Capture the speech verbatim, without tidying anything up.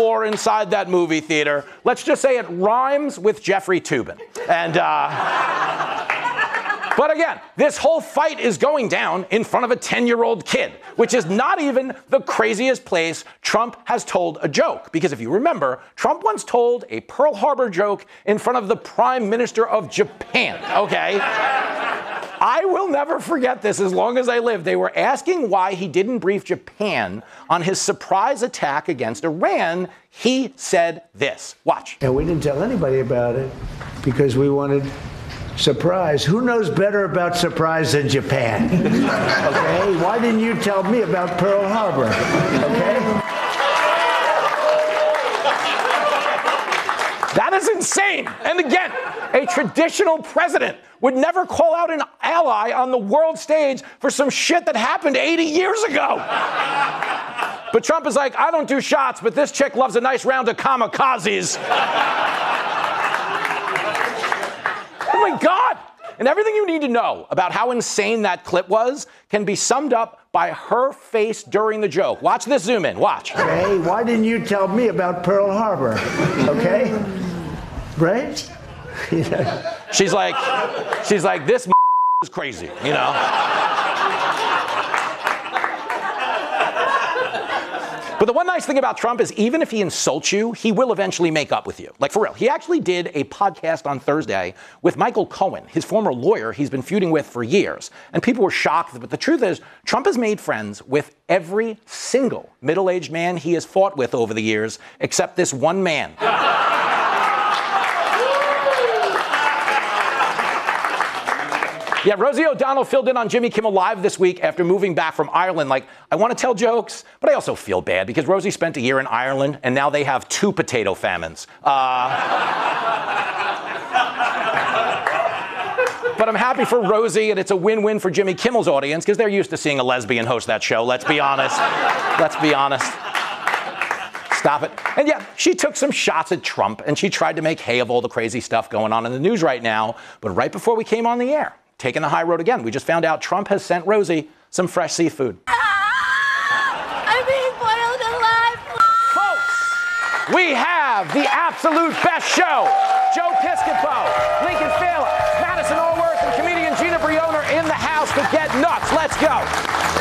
floor inside that movie theater. Let's just say it rhymes with Jeffrey Toobin. And, uh... But again, this whole fight is going down in front of a ten-year-old kid, which is not even the craziest place Trump has told a joke. Because if you remember, Trump once told a Pearl Harbor joke in front of the Prime Minister of Japan, okay? I will never forget this as long as I live. They were asking why he didn't brief Japan on his surprise attack against Iran. He said this. Watch. And we didn't tell anybody about it because we wanted surprise. Who knows better about surprise than Japan? Okay? Why didn't you tell me about Pearl Harbor? Okay? That is insane. And again, a traditional president would never call out an ally on the world stage for some shit that happened eighty years ago. But Trump is like, I don't do shots, but this chick loves a nice round of kamikazes. Oh my God! And everything you need to know about how insane that clip was can be summed up by her face during the joke. Watch this zoom in. Watch. Hey, why didn't you tell me about Pearl Harbor? Okay? Right? You know? She's like, she's like, this is crazy, you know? But the one nice thing about Trump is even if he insults you, he will eventually make up with you. Like, for real. He actually did a podcast on Thursday with Michael Cohen, his former lawyer he's been feuding with for years. And people were shocked. But the truth is, Trump has made friends with every single middle-aged man he has fought with over the years, except this one man. Yeah, Rosie O'Donnell filled in on Jimmy Kimmel Live this week after moving back from Ireland. Like, I want to tell jokes, but I also feel bad because Rosie spent a year in Ireland, and now they have two potato famines. Uh, but I'm happy for Rosie, and it's a win-win for Jimmy Kimmel's audience because they're used to seeing a lesbian host that show. Let's be honest. Let's be honest. Stop it. And yeah, she took some shots at Trump, and she tried to make hay of all the crazy stuff going on in the news right now. But right before we came on the air, taking the high road again, we just found out Trump has sent Rosie some fresh seafood. Ah, I'm being boiled alive. Folks, we have the absolute best show. Joe Piscopo, Lincoln Failer, Madison Allworth, and comedian Gina Brioner in the house to get nuts. Let's go.